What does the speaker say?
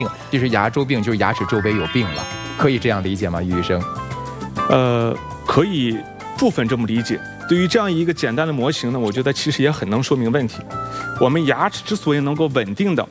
就是牙周病，就是牙齿周围有病了，可以这样理解吗，于医生？ 可以部分这么理解。对于这样一个简单的模型呢，我觉得其实也很能说明问题。我们牙齿之所以能够稳定的